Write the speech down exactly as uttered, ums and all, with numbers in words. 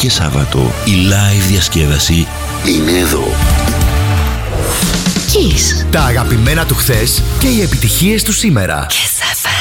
και Σάββατο η live διασκέδαση είναι εδώ. Kiss. Τα αγαπημένα του χθες και οι επιτυχίες του σήμερα. Kiss εφ εμ.